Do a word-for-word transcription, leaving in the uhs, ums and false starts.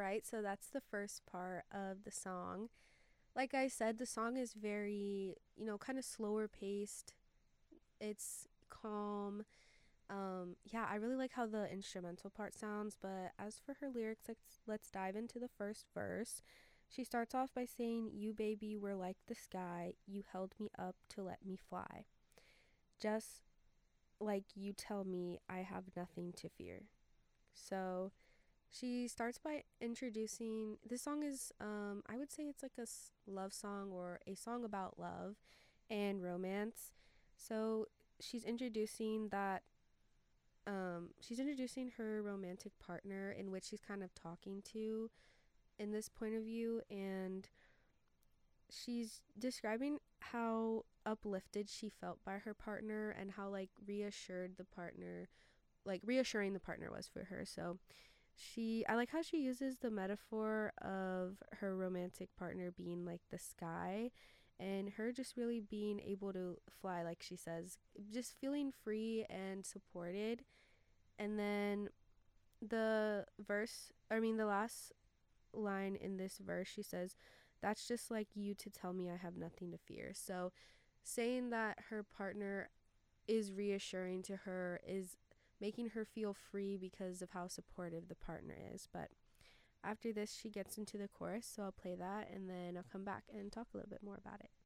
right. So that's the first part of the song. Like I said, the song is very, you know, kind of slower paced. It's calm. Um, yeah, I really like how the instrumental part sounds, but as for her lyrics, let's, let's dive into the first verse. She starts off by saying, "You baby were like the sky, you held me up to let me fly. Just like you tell me I have nothing to fear." So she starts by introducing this song is um I would say it's like a love song or a song about love and romance. So she's introducing that um she's introducing her romantic partner in which she's kind of talking to in this point of view, and she's describing how uplifted she felt by her partner and how like reassured the partner like reassuring the partner was for her. So she I like how she uses the metaphor of her romantic partner being like the sky and her just really being able to fly, like she says, just feeling free and supported. And then the verse, I mean, the last line in this verse, she says, "That's just like you to tell me I have nothing to fear." So saying that her partner is reassuring to her is making her feel free because of how supportive the partner is. But after this, she gets into the chorus, so I'll play that and then I'll come back and talk a little bit more about it.